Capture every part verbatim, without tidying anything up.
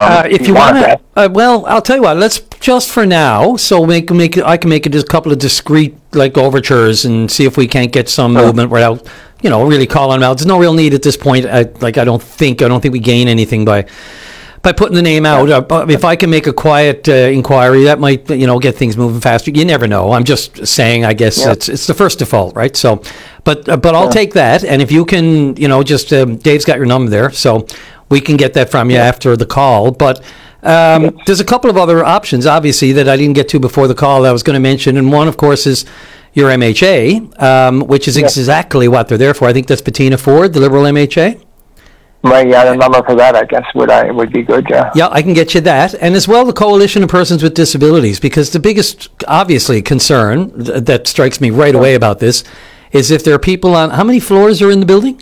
uh, if you want to, uh, well, I'll tell you what. Let's just for now. So make make I can make a couple of discrete like overtures and see if we can't get some sure. movement without, you know, really calling them out. There's no real need at this point. I, like I don't think I don't think we gain anything by by putting the name out. Yeah. Uh, if I can make a quiet uh, inquiry, that might, you know, get things moving faster. You never know. I'm just saying. I guess yeah. it's it's the first default, right? So, but uh, but I'll yeah. take that. And if you can, you know, just um, Dave's got your number there, so we can get that from you yeah. after the call. But um, yeah. there's a couple of other options, obviously, that I didn't get to before the call that I was going to mention. And one, of course, is your M H A, um, which is yeah. exactly what they're there for. I think that's Bettina Ford, the Liberal M H A. Right, yeah, the number for that, I guess, would I would be good, yeah. Yeah, I can get you that. And as well, the Coalition of Persons with Disabilities, because the biggest, obviously, concern th- that strikes me right away about this is if there are people on, how many floors are in the building?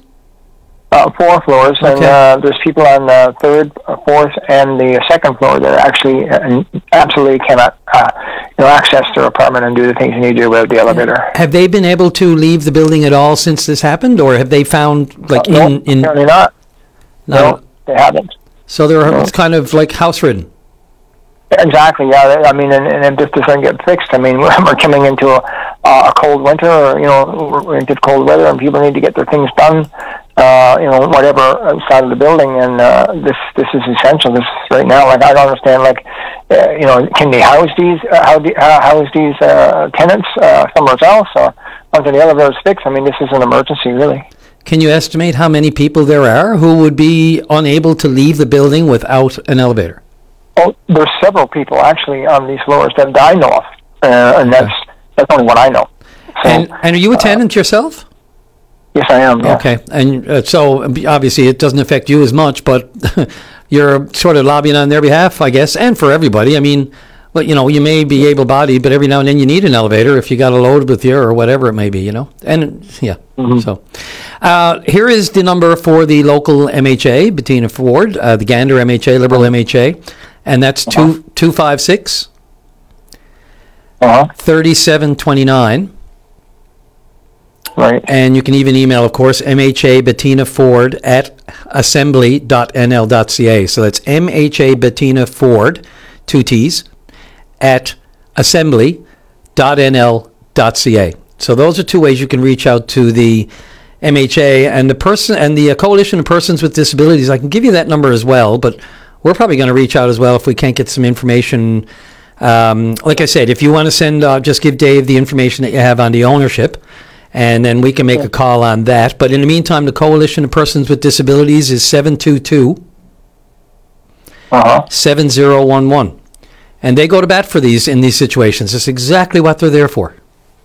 Uh, four floors, okay. and uh, there's people on the third, fourth, and the second floor that actually uh, absolutely cannot uh, you know, access their apartment and do the things you need to do without the elevator. Have they been able to leave the building at all since this happened, or have they found, like, uh, in... No, in apparently not. No, no, they haven't. So they're no. kind of like house-ridden. Exactly, yeah. I mean, and, and if this doesn't get fixed, I mean, we're coming into a, a cold winter, or, you know, we're into cold weather, and people need to get their things done, uh, you know, whatever outside of the building, and uh, this this is essential. This right now, like, I don't understand, like, uh, you know, can they house these, uh, how the, uh, house these uh, tenants uh, somewhere else, or until the elevator's fixed? I mean, this is an emergency, really. Can you estimate how many people there are who would be unable to leave the building without an elevator? Oh, there's several people actually on these floors that I know of, uh, and that's that's only what I know. So, and, and are you a tenant uh, yourself? Yes, I am. Yeah. Okay, and uh, so obviously it doesn't affect you as much, but you're sort of lobbying on their behalf, I guess, and for everybody. I mean, well, you know, you may be able-bodied, but every now and then you need an elevator if you got a load with you or whatever it may be, you know. And yeah, mm-hmm. so uh, here is the number for the local M H A, Bettina Ford, uh, the Gander M H A, Liberal M H A, and that's uh-huh. two two five six uh-huh. thirty-seven twenty-nine. Right. And you can even email, of course, M H A Bettina Ford at assembly dot n l dot c a. So that's M H A Bettina Ford, two T's, at assembly dot n l dot c a. So those are two ways you can reach out to the M H A and the person and the Coalition of Persons with Disabilities. I can give you that number as well, but we're probably going to reach out as well if we can't get some information. Um, like I said, if you want to send, uh, just give Dave the information that you have on the ownership, and then we can make a call on that. But in the meantime, the Coalition of Persons with Disabilities is seven two two, seven zero one one. And they go to bat for these in these situations. That's exactly what they're there for.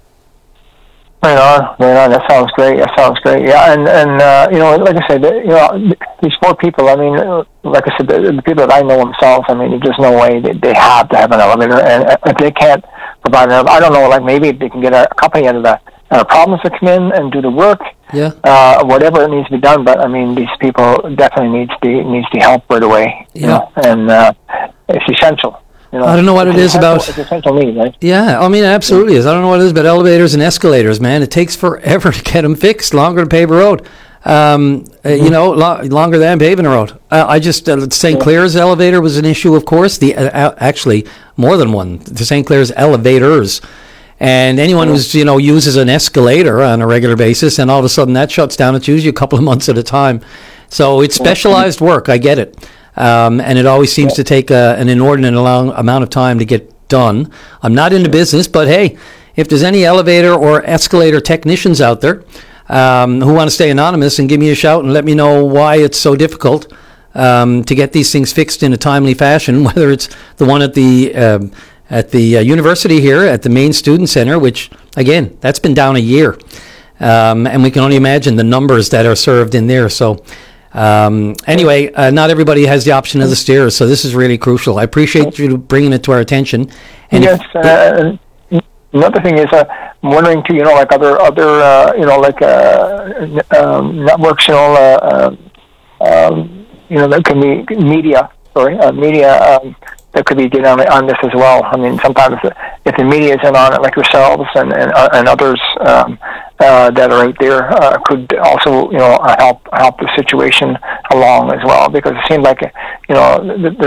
Right on, right on. That sounds great. That sounds great. Yeah, and and uh, you know, like I said, you know, these four people. I mean, like I said, the, the people that I know themselves. I mean, there's just no way that they have to have an elevator, and if they can't provide an elevator, I don't know. Like maybe they can get a company out of the uh, problems to come in and do the work. Yeah. Uh, whatever needs to be done, but I mean, these people definitely needs the needs the help right away. Yeah. You know? And uh, it's essential. You know, I don't know what it is about. It's essential need, right? Yeah, I mean, it absolutely is. I don't know what it is about elevators and escalators, man. It takes forever to get them fixed, longer to pave a road. Um, mm-hmm. uh, you know, lo- longer than paving a road. Uh, I just, uh, Saint Yeah. Clair's elevator was an issue, of course. The uh, Actually, more than one. The Saint Clair's elevators. And anyone yeah. who's, you know, uses an escalator on a regular basis, and all of a sudden that shuts down, it's usually a couple of months at a time. So it's specialized work. I get it. Um, and it always seems to take a, an inordinate long amount of time to get done. I'm not into business, but hey, if there's any elevator or escalator technicians out there um, who want to stay anonymous, and give me a shout and let me know why it's so difficult um, to get these things fixed in a timely fashion, whether it's the one at the um, at the uh, university here, at the main student center, which, again, that's been down a year. Um, and we can only imagine the numbers that are served in there. So Um, anyway, uh, not everybody has the option of the stairs, so this is really crucial. I appreciate you bringing it to our attention. And yes, if, uh, another thing is, uh, I'm wondering too, you know, like other, other, uh, you know, like, uh, um, networks, you know, uh, uh, um, you know, that can be media, sorry, uh, media, um, that could be getting on, on this as well. I mean, sometimes if the media isn't on it, like yourselves and and, uh, and others um, uh, that are out there, uh, could also, you know, help help the situation along as well. Because it seems like, you know, the, the, the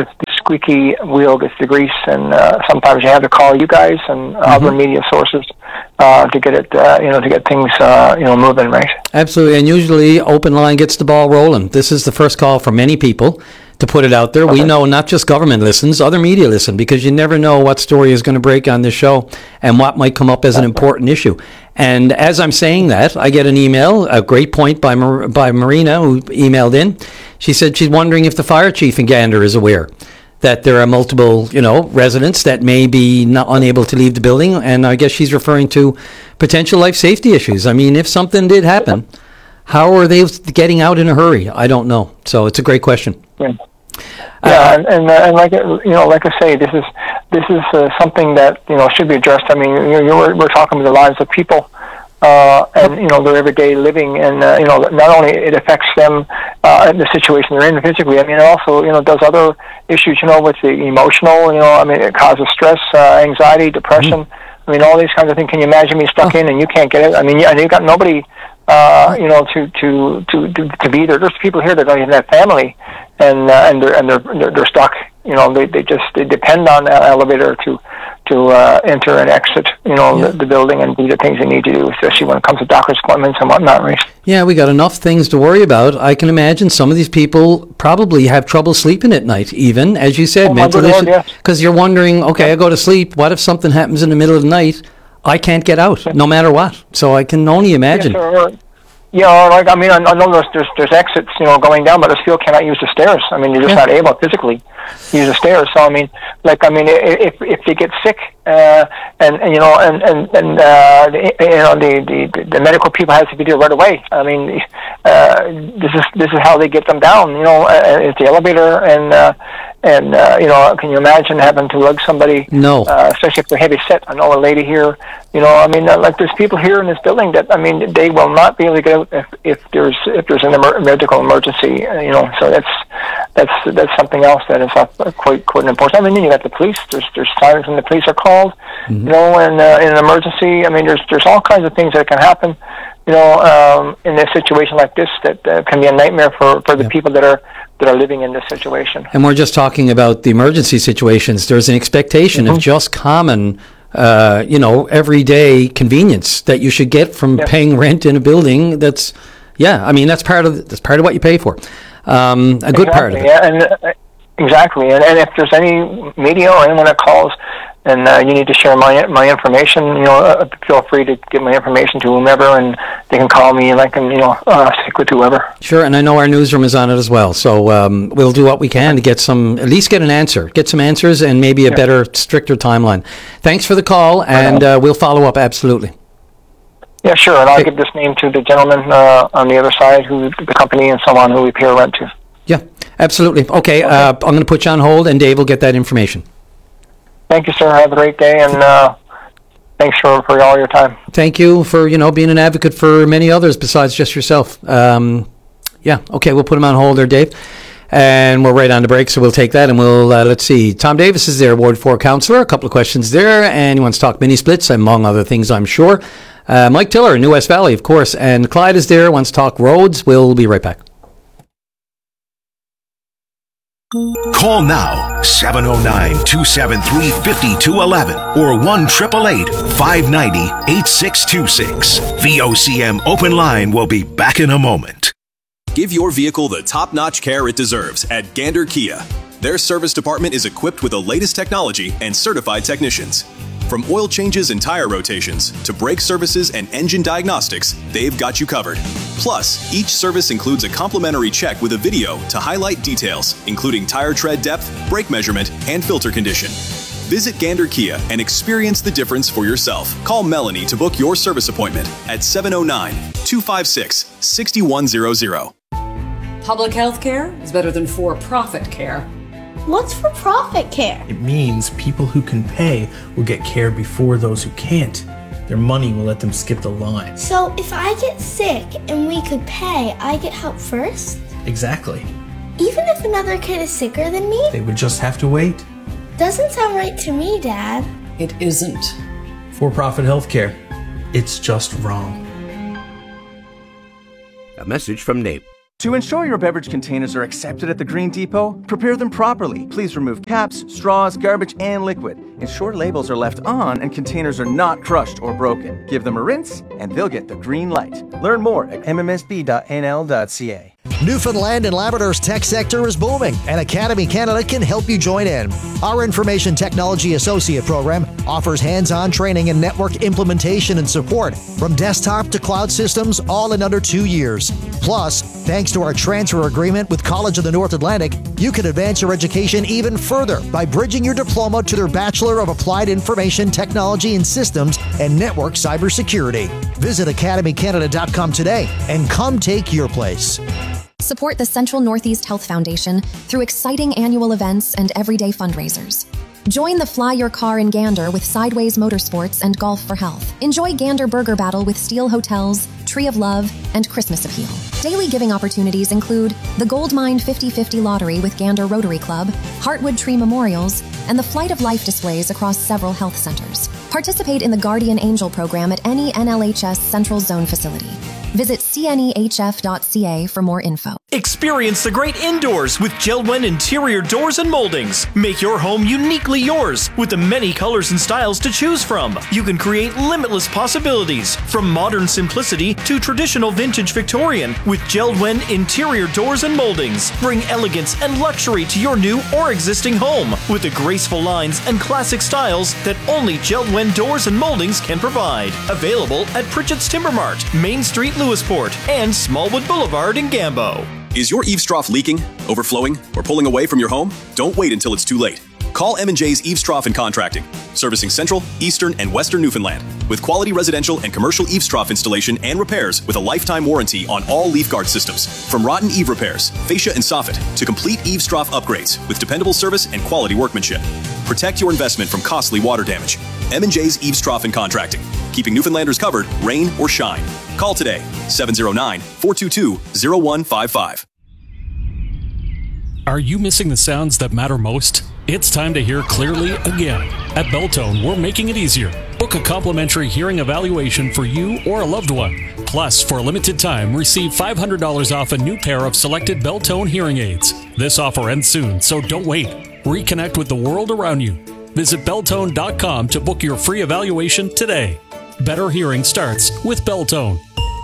squeaky wheel gets the grease, and uh, sometimes you have to call you guys and mm-hmm. other media sources uh, to get it, uh, you know, to get things, uh, you know, moving, right? Absolutely, and usually Open Line gets the ball rolling. This is the first call for many people to put it out there. Okay. We know not just government listens, other media listen, because you never know what story is going to break on this show and what might come up as an important issue. And as I'm saying that, I get an email, a great point by Mar- by Marina, who emailed in. She said she's wondering if the fire chief in Gander is aware that there are multiple, you know, residents that may be not unable to leave the building. And I guess she's referring to potential life safety issues. I mean, if something did happen, how are they getting out in a hurry? I don't know. So it's a great question. Yeah, yeah, and and, uh, and like you know, like I say, this is this is uh, something that you know should be addressed. I mean, you know, we're, we're talking about the lives of people, uh, and you know, their everyday living, and uh, you know, not only it affects them uh, in the situation they're in physically. I mean, it also you know does other issues. You know, with the emotional. You know, I mean, it causes stress, uh, anxiety, depression. Mm-hmm. I mean, all these kinds of things. Can you imagine being stuck oh. in and you can't get it? I mean, and you've got nobody. Uh, you know, to, to, to, to, to be there. There's people here that don't even have family, and uh, and they're and they're they're, they're stuck. You know, they, they just they depend on an elevator to to uh, enter and exit. You know, yeah. the, the building and do the things they need to do, especially when it comes to doctor's appointments and whatnot. Right? Yeah, we got enough things to worry about. I can imagine some of these people probably have trouble sleeping at night, even as you said, oh, mental issues. Because yes. you're wondering, okay, I go to sleep. What if something happens in the middle of the night? I can't get out, no matter what. So I can only imagine. Yes, sir. Yeah, like I mean, I, I know there's, there's there's exits, you know, going down, but I still cannot use the stairs. I mean, you're just yeah. not able physically to use the stairs. So I mean, like I mean, if if they get sick, uh, and, and you know, and and and uh, the, you know, the, the the medical people have to be there right away. I mean, uh, this is this is how they get them down. You know, uh, it's the elevator, and uh, and uh, you know, can you imagine having to lug somebody? No, uh, especially if they're heavy set. I know a lady here. You know, I mean, uh, like there's people here in this building that I mean, they will not be able to get out if, if there's if there's an emer- medical emergency. Uh, you know, so that's that's that's something else that is uh, quite quite important. I mean, you got the police. There's there's times when the police are called. Mm-hmm. You know, and uh, in an emergency. I mean, there's there's all kinds of things that can happen. You know, um, in a situation like this, that uh, can be a nightmare for, for the yeah. people that are that are living in this situation. And we're just talking about the emergency situations. There's an expectation mm-hmm. of just common, uh, you know, everyday convenience that you should get from yeah. paying rent in a building. That's, yeah, I mean, that's part of that's part of what you pay for. Um, a good exactly, part of it. Yeah, and uh, exactly. And, and if there's any media or anyone that calls, and uh, you need to share my my information, you know, uh, feel free to give my information to whomever, and they can call me, and I can, you know, uh, stick with whoever. Sure, and I know our newsroom is on it as well, so um, we'll do what we can to get some, at least get an answer, get some answers, and maybe a yeah. better, stricter timeline. Thanks for the call, and uh, we'll follow up, absolutely. Yeah, sure, and I'll hey. give this name to the gentleman uh, on the other side, who the company and so on, who we pay rent to. Yeah, absolutely. Okay, okay. Uh, I'm going to put you on hold, and Dave will get that information. Thank you, sir. Have a great day, and uh, thanks for, for all your time. Thank you for, you know, being an advocate for many others besides just yourself. Um, yeah, okay, we'll put him on hold there, Dave. And we're right on the break, so we'll take that, and we'll, uh, let's see. Tom Davis is there, Ward four councillor. A couple of questions there, and he wants to talk mini-splits, among other things, I'm sure. Uh, Mike Tiller, New West Valley, of course, and Clyde is there, wants to talk roads. We'll be right back. Call now, seven oh nine, two seven three, five two one one or one eight eight eight, five nine zero, eight six two six. V O C M Open Line will be back in a moment. Give your vehicle the top-notch care it deserves at Gander Kia. Their service department is equipped with the latest technology and certified technicians. From oil changes and tire rotations to brake services and engine diagnostics, they've got you covered. Plus, each service includes a complimentary check with a video to highlight details, including tire tread depth, brake measurement, and filter condition. Visit Gander Kia and experience the difference for yourself. Call Melanie to book your service appointment at seven oh nine, two five six, six one zero zero. Public health care is better than for-profit care. What's for-profit care? It means people who can pay will get care before those who can't. Their money will let them skip the line. So if I get sick and we could pay, I get help first? Exactly. Even if another kid is sicker than me? They would just have to wait. Doesn't sound right to me, Dad. It isn't. For-profit healthcare. It's just wrong. A message from N A P E. To ensure your beverage containers are accepted at the Green Depot, prepare them properly. Please remove caps, straws, garbage, and liquid. Ensure labels are left on and containers are not crushed or broken. Give them a rinse, and they'll get the green light. Learn more at m m s b dot n l dot c a. Newfoundland and Labrador's tech sector is booming, and Academy Canada can help you join in. Our Information Technology Associate program offers hands-on training and network implementation and support from desktop to cloud systems, all in under two years. Plus, thanks to our transfer agreement with College of the North Atlantic, you can advance your education even further by bridging your diploma to their Bachelor of Applied Information Technology and Systems and Network Cybersecurity. Visit academy canada dot com today and come take your place. Support the Central Northeast Health Foundation through exciting annual events and everyday fundraisers. Join the Fly Your Car in Gander with Sideways Motorsports and Golf for Health. Enjoy Gander Burger Battle with Steel Hotels, Tree of Love, and Christmas Appeal. Daily giving opportunities include the Goldmine fifty fifty Lottery with Gander Rotary Club, Heartwood Tree Memorials, and the Flight of Life displays across several health centers. Participate in the Guardian Angel program at any N L H S Central Zone facility. Visit c n e h f dot c a for more info. Experience the great indoors with Jeld-Wen Interior Doors and Moldings. Make your home uniquely yours with the many colors and styles to choose from. You can create limitless possibilities from modern simplicity to traditional vintage Victorian with Jeld-Wen Interior Doors and Moldings. Bring elegance and luxury to your new or existing home with the graceful lines and classic styles that only Jeld-Wen Doors and Moldings can provide. Available at Pritchett's Timber Mart, Main Street, Lewisport, and Smallwood Boulevard in Gambo. Is your eaves trough leaking, overflowing, or pulling away from your home? Don't wait until it's too late. Call M and J's Eaves Trough and Contracting, servicing Central, Eastern, and Western Newfoundland, with quality residential and commercial eaves trough installation and repairs with a lifetime warranty on all leaf guard systems. From rotten eave repairs, fascia and soffit, to complete eaves trough upgrades with dependable service and quality workmanship. Protect your investment from costly water damage. M and J's Eaves Trough and Contracting, keeping Newfoundlanders covered, rain or shine. Call today, seven oh nine, four two two, oh one five five. Are you missing the sounds that matter most? It's time to hear clearly again. At Belltone, we're making it easier. Book a complimentary hearing evaluation for you or a loved one. Plus, for a limited time, receive five hundred dollars off a new pair of selected Belltone hearing aids. This offer ends soon, so don't wait. Reconnect with the world around you. Visit Belltone dot com to book your free evaluation today. Better hearing starts with Belltone.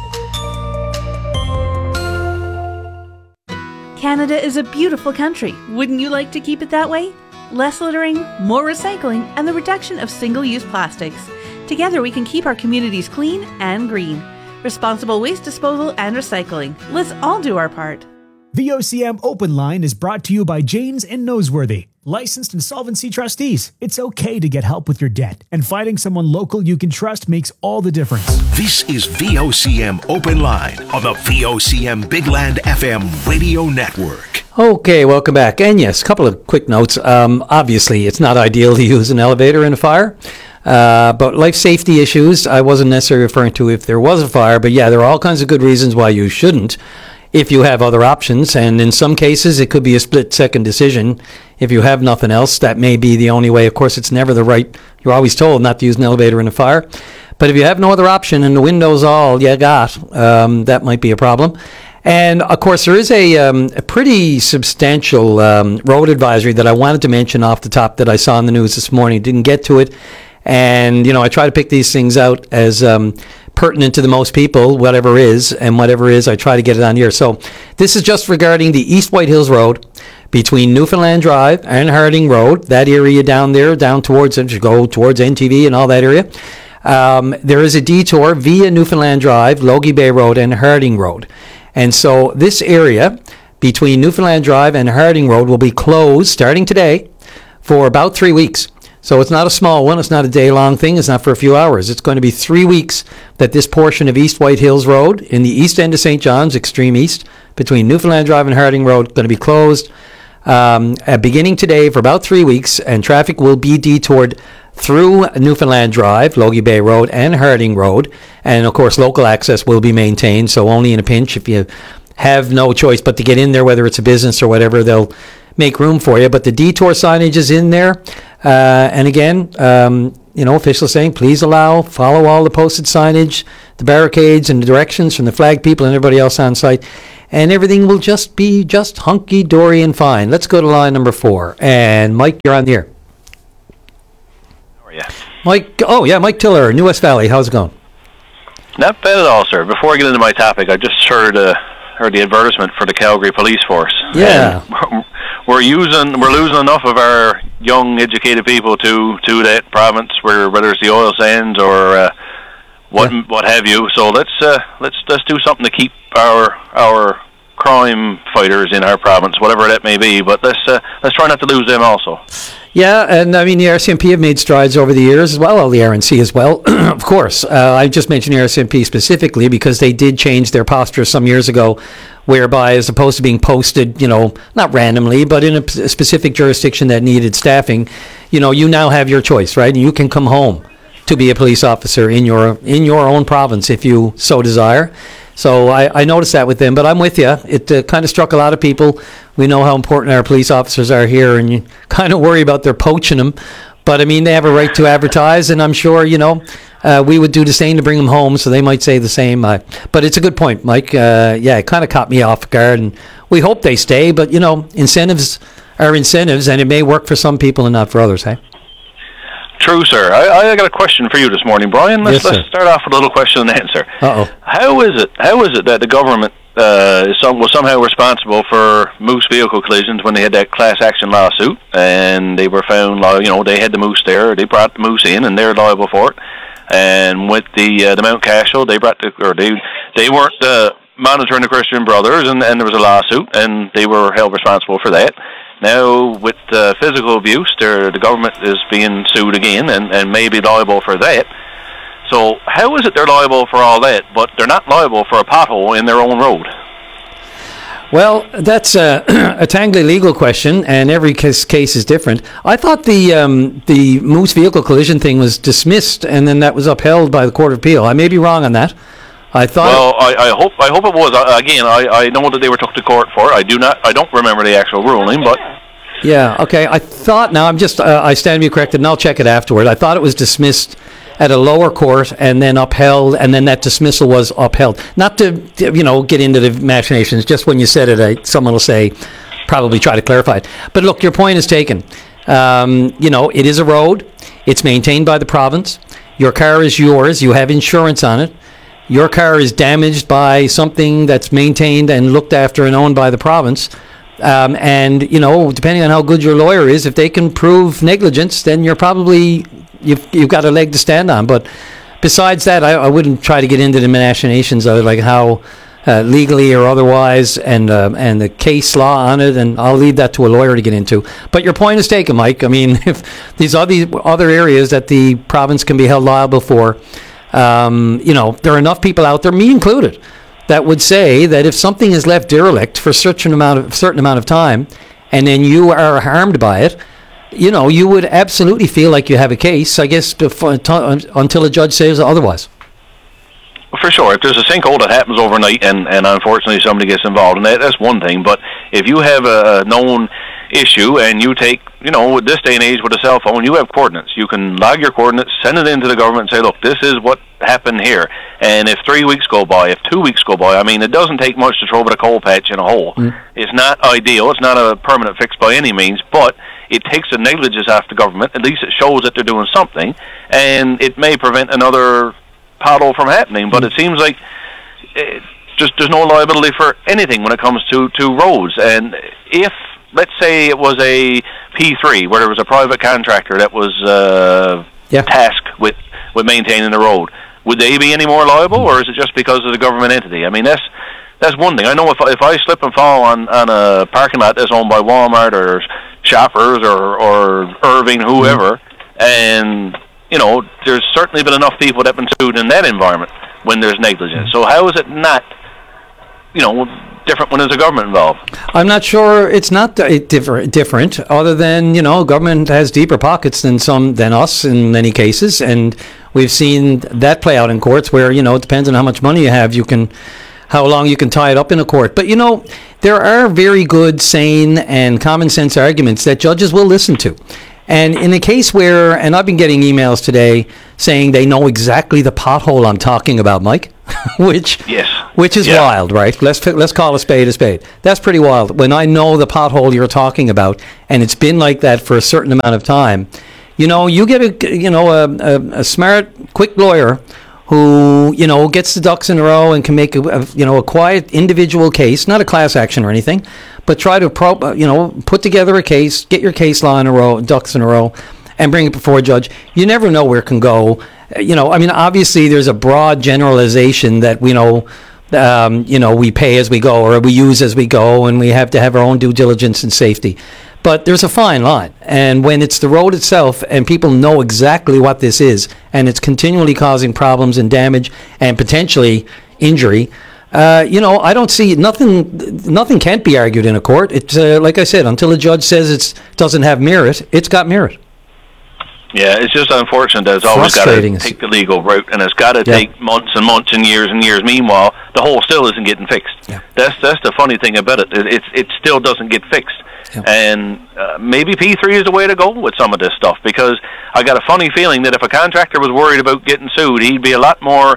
Canada is a beautiful country. Wouldn't you like to keep it that way? Less littering, more recycling, and the reduction of single-use plastics. Together we can keep our communities clean and green. Responsible waste disposal and recycling. Let's all do our part. V O C M Open Line is brought to you by Janes and Noseworthy, licensed insolvency trustees. It's okay to get help with your debt, and finding someone local you can trust makes all the difference. This is V O C M Open Line on the V O C M Big Land F M radio network. Okay, welcome back. And yes, a couple of quick notes. Um, obviously, it's not ideal to use an elevator in a fire. Uh, but life safety issues, I wasn't necessarily referring to if there was a fire, but yeah, there are all kinds of good reasons why you shouldn't if you have other options. And in some cases, it could be a split-second decision. If you have nothing else, that may be the only way. Of course, it's never the right, you're always told not to use an elevator in a fire. But if you have no other option and the window's all you got, um, that might be a problem. And, of course, there is a, um, a pretty substantial um, road advisory that I wanted to mention off the top that I saw in the news this morning. Didn't get to it. And, you know, I try to pick these things out as um, pertinent to the most people, whatever is, and whatever is, I try to get it on here. So this is just regarding the East White Hills Road between Newfoundland Drive and Harding Road, that area down there, down towards, if you go towards N T V and all that area. Um, there is a detour via Newfoundland Drive, Logie Bay Road, and Harding Road. And so this area between Newfoundland Drive and Harding Road will be closed starting today for about three weeks. So it's not a small one. It's not a day-long thing. It's not for a few hours. It's going to be three weeks that this portion of East White Hills Road in the east end of Saint John's, extreme east, between Newfoundland Drive and Harding Road, going to be closed um, at beginning today for about three weeks, and traffic will be detoured through Newfoundland Drive, Logie Bay Road, and Harding Road. And, of course, local access will be maintained, so only in a pinch, if you have no choice but to get in there, whether it's a business or whatever, they'll make room for you. But the detour signage is in there. Uh, and again, um, you know, officials saying, please allow, follow all the posted signage, the barricades and the directions from the flag people and everybody else on site, and everything will just be just hunky-dory and fine. Let's go to line number four. And Mike, you're on the air. How are you? Mike, oh yeah, Mike Tiller, New West Valley. How's it going? Not bad at all, sir. Before I get into my topic, I just heard uh, heard the advertisement for the Calgary Police Force. Yeah. And we're using, we're losing enough of our young, educated people to to that province, where whether it's the oil sands or uh, what yeah. what have you. So let's uh, let's let's do something to keep our our crime fighters in our province, whatever that may be. But let's uh, let's try not to lose them also. Yeah, and I mean, the R C M P have made strides over the years as well, or the R N C as well, of course. Uh, I just mentioned the R C M P specifically because they did change their posture some years ago, whereby as opposed to being posted, you know, not randomly, but in a p- specific jurisdiction that needed staffing, you know, you now have your choice, right? You can come home to be a police officer in your in your own province if you so desire. So I, I noticed that with them, but I'm with you. It uh, kind of struck a lot of people. We know how important our police officers are here, and you kind of worry about their poaching them. But, I mean, they have a right to advertise, and I'm sure, you know, uh, we would do the same to bring them home, so they might say the same. Uh, but it's a good point, Mike. Uh, yeah, it kind of caught me off guard, and we hope they stay. But, you know, incentives are incentives, and it may work for some people and not for others, hey? True, sir. I, I got a question for you this morning, Brian. Let's, yes, let's start off with a little question and answer. Uh-oh. How is it? How is it that the government uh, is some, was somehow responsible for moose vehicle collisions when they had that class action lawsuit, and they were found, you know, they had the moose there, they brought the moose in, and they're liable for it. And with the uh, the Mount Cashel, they brought the, or they they weren't uh, monitoring the Christian Brothers, and, and there was a lawsuit, and they were held responsible for that. Now, with uh, physical abuse, the government is being sued again and, and may be liable for that. So how is it they're liable for all that, but they're not liable for a pothole in their own road? Well, that's a, a tangly legal question, and every case, case is different. I thought the um, the moose vehicle collision thing was dismissed, and then that was upheld by the Court of Appeal. I may be wrong on that. I thought. Well, I, I hope I hope it was. Uh, again, I, I know that they were took to court for it. I do not. I don't remember the actual ruling, but. Yeah. Okay. I thought. Now I'm just. Uh, I stand to be corrected, and I'll check it afterward. I thought it was dismissed at a lower court and then upheld, and then that dismissal was upheld. Not to, to you know, get into the machinations. Just when you said it, I, someone will say, probably try to clarify it. But look, your point is taken. Um, you know, it is a road. It's maintained by the province. Your car is yours. You have insurance on it. Your car is damaged by something that's maintained and looked after and owned by the province. Um, and, you know, depending on how good your lawyer is, if they can prove negligence, then you're probably, you've, you've got a leg to stand on. But besides that, I, I wouldn't try to get into the machinations of like how uh, legally or otherwise and uh, and the case law on it, and I'll leave that to a lawyer to get into. But your point is taken, Mike. I mean, if these are the other areas that the province can be held liable for, Um, you know, there are enough people out there, me included, that would say that if something is left derelict for a certain amount of certain amount of time, and then you are harmed by it, you know, you would absolutely feel like you have a case, I guess, before, t- until a judge says otherwise. For sure. If there's a sinkhole that happens overnight and, and unfortunately somebody gets involved in that, that's one thing. But if you have a known issue and you take, you know, with this day and age with a cell phone, you have coordinates. You can log your coordinates, send it into the government and say, look, this is what happened here. And if three weeks go by, if two weeks go by, I mean, it doesn't take much to throw a coal patch in a hole. Mm. It's not ideal. It's not a permanent fix by any means, but it takes the negligence off the government. At least it shows that they're doing something, and it may prevent another pothole from happening. But it seems like it just there's no liability for anything when it comes to, to roads. And if, let's say it was a P three, where there was a private contractor that was uh, yeah. tasked with, with maintaining the road, would they be any more liable, or is it just because of the government entity? I mean, that's that's one thing. I know if, if I slip and fall on, on a parking lot that's owned by Walmart or Shoppers or, or Irving, whoever, mm-hmm. and, you know, there's certainly been enough people that have been sued in that environment when there's negligence. So how is it not, you know, different when there's a government involved? I'm not sure it's not different, different, other than, you know, government has deeper pockets than some than us in many cases, and we've seen that play out in courts where, you know, it depends on how much money you have, you can, how long you can tie it up in a court. But, you know, there are very good, sane, and common sense arguments that judges will listen to. And in a case where, and I've been getting emails today saying they know exactly the pothole I'm talking about, Mike, which yes. which is yeah. wild, right? Let's let's call a spade a spade. That's pretty wild. When I know the pothole you're talking about, and it's been like that for a certain amount of time, you know, you get a you know a, a, a smart, quick lawyer who, you know, gets the ducks in a row and can make a, a you know a quiet individual case, not a class action or anything, but try to pro, you know put together a case, get your case law in a row, ducks in a row, and bring it before a judge. You never know where it can go. You know, I mean, obviously there's a broad generalization that we know, um, you know, we pay as we go or we use as we go, and we have to have our own due diligence and safety. But there's a fine line, and when it's the road itself and people know exactly what this is, and it's continually causing problems and damage and potentially injury, uh, you know, I don't see nothing. Nothing can't be argued in a court. It's uh, like I said, until a judge says it doesn't have merit, it's got merit. Yeah, it's just unfortunate that it's always got to take the legal route, and it's got to yeah. take months and months and years and years. Meanwhile, the hole still isn't getting fixed. Yeah. That's that's the funny thing about it. It it, it still doesn't get fixed. Yeah. And uh, maybe P three is the way to go with some of this stuff, because I got a funny feeling that if a contractor was worried about getting sued, he'd be a lot more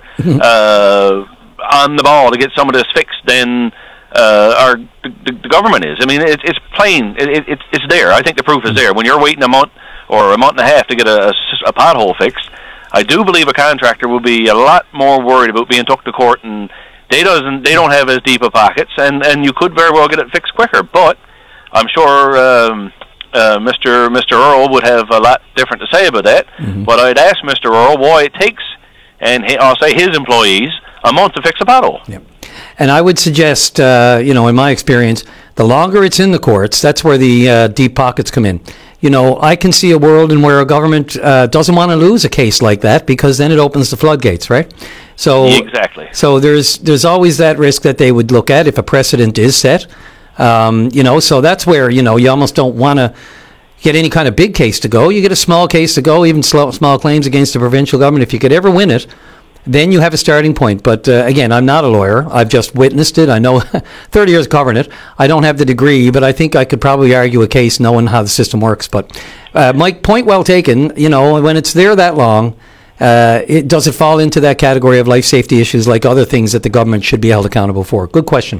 uh, on the ball to get some of this fixed than uh, our the, the government is. I mean, it, it's plain. It, it, it's it's there. I think the proof is there. When you're waiting a month or a month and a half to get a, a, a pothole fixed, I do believe a contractor will be a lot more worried about being took to court, and they doesn't they don't have as deep a pockets, and and you could very well get it fixed quicker, but I'm sure um, uh, Mister Mister Earl would have a lot different to say about that. Mm-hmm. But I'd ask Mister Earl why it takes, and he, I'll say his employees, a month to fix a pothole. Yep. And I would suggest, uh, you know, in my experience, the longer it's in the courts, that's where the uh, deep pockets come in. You know, I can see a world in where a government uh, doesn't want to lose a case like that, because then it opens the floodgates, right? So exactly. So there's there's always that risk that they would look at if a precedent is set. Um, you know, so that's where, you know, you almost don't want to get any kind of big case to go. You get a small case to go, even small, small claims against the provincial government. If you could ever win it, then you have a starting point. But uh, again, I'm not a lawyer. I've just witnessed it. I know thirty years covering it. I don't have the degree, but I think I could probably argue a case knowing how the system works. But uh, Mike, point well taken. You know, when it's there that long, uh, it does it fall into that category of life safety issues like other things that the government should be held accountable for? Good question.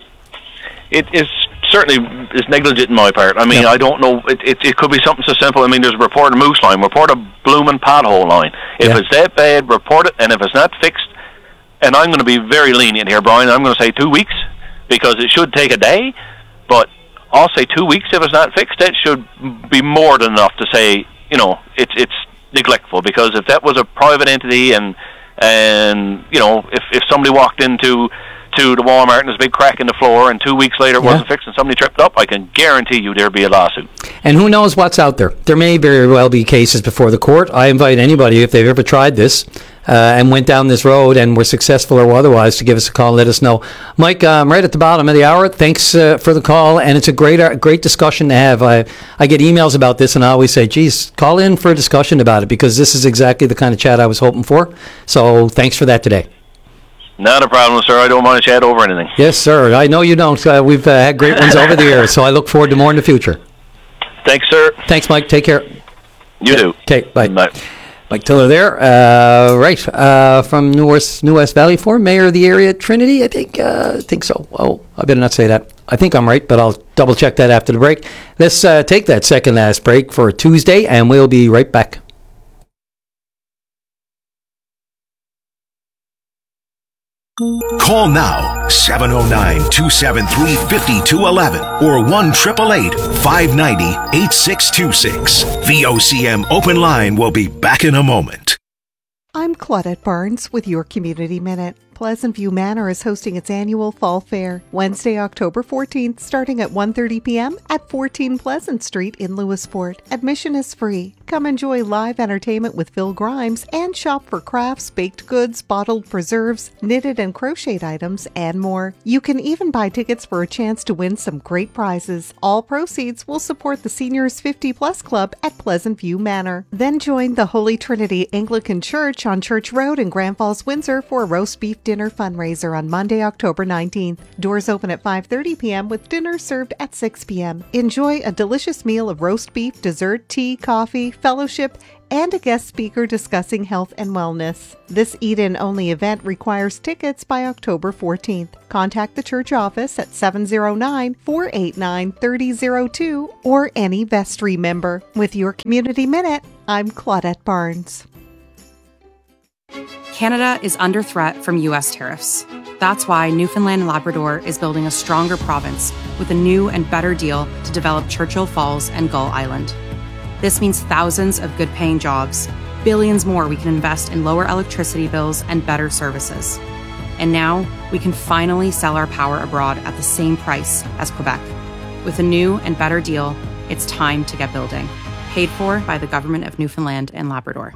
It is certainly is negligent in my part. I mean, yep. I don't know. It, it it could be something so simple. I mean, there's a report a moose line, report a blooming pothole line. If yep. it's that bad, report it. And if it's not fixed, and I'm going to be very lenient here, Brian, I'm going to say two weeks, because it should take a day. But I'll say two weeks if it's not fixed. That should be more than enough to say, you know, it's it's neglectful. Because if that was a private entity, and and you know, if if somebody walked into to the Walmart and there's a big crack in the floor, and two weeks later it yeah. wasn't fixed and somebody tripped up, I can guarantee you there'd be a lawsuit. And who knows what's out there. There may very well be cases before the court. I invite anybody, if they've ever tried this uh, and went down this road and were successful or otherwise, to give us a call and let us know. Mike, I'm right at the bottom of the hour. Thanks uh, for the call, and it's a great uh, great discussion to have. I, I get emails about this, and I always say, geez, call in for a discussion about it, because this is exactly the kind of chat I was hoping for. So thanks for that today. Not a problem, sir. I don't want to chat over anything. Yes, sir. I know you don't. Uh, we've uh, had great ones over the years, so I look forward to more in the future. Thanks, sir. Thanks, Mike. Take care. You do. Okay, bye. Bye. Mike Tiller there. Uh, right. Uh, from New West, New West Valley Forum, mayor of the area, Trinity, I think. Uh, I think so. Oh, I better not say that. I think I'm right, but I'll double check that after the break. Let's uh, take that second last break for Tuesday, and we'll be right back. Call now, seven oh nine, two seven three, five two one one or one eight eight eight, five nine zero, eight six two six. V O C M Open Line will be back in a moment. I'm Claudette Barnes with your Community Minute. Pleasant View Manor is hosting its annual Fall Fair, Wednesday, October fourteenth, starting at one thirty p.m. at fourteen Pleasant Street in Lewisport. Admission is free. Come enjoy live entertainment with Phil Grimes and shop for crafts, baked goods, bottled preserves, knitted and crocheted items, and more. You can even buy tickets for a chance to win some great prizes. All proceeds will support the Seniors fifty plus Club at Pleasant View Manor. Then join the Holy Trinity Anglican Church on Church Road in Grand Falls, Windsor for a roast beef dinner fundraiser on Monday, October nineteenth. Doors open at five thirty p.m. with dinner served at six p.m. Enjoy a delicious meal of roast beef, dessert, tea, coffee, fellowship, and a guest speaker discussing health and wellness. This eat-in only event requires tickets by October fourteenth. Contact the church office at seven oh nine, four eight nine, three oh oh two or any vestry member. With your Community Minute, I'm Claudette Barnes. Canada is under threat from U S tariffs. That's why Newfoundland and Labrador is building a stronger province with a new and better deal to develop Churchill Falls and Gull Island. This means thousands of good-paying jobs, billions more we can invest in lower electricity bills and better services. And now we can finally sell our power abroad at the same price as Quebec. With a new and better deal, it's time to get building. Paid for by the Government of Newfoundland and Labrador.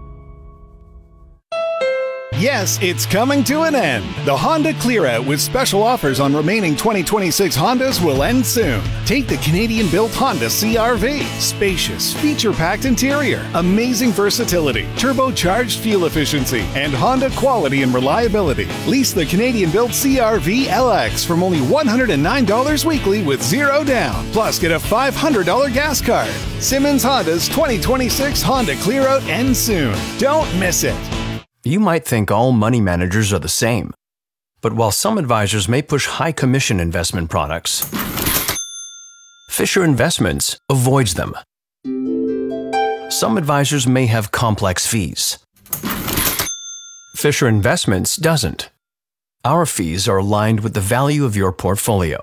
Yes, it's coming to an end. The Honda Clear Out with special offers on remaining twenty twenty-six Hondas will end soon. Take the Canadian-built Honda C R V. Spacious, feature-packed interior, amazing versatility, turbocharged fuel efficiency, and Honda quality and reliability. Lease the Canadian-built C R V L X from only one hundred nine dollars weekly with zero down. Plus, get a five hundred dollars gas card. Simmons Honda's twenty twenty-six Honda Clear Out ends soon. Don't miss it. You might think all money managers are the same. But while some advisors may push high commission investment products, Fisher Investments avoids them. Some advisors may have complex fees. Fisher Investments doesn't. Our fees are aligned with the value of your portfolio.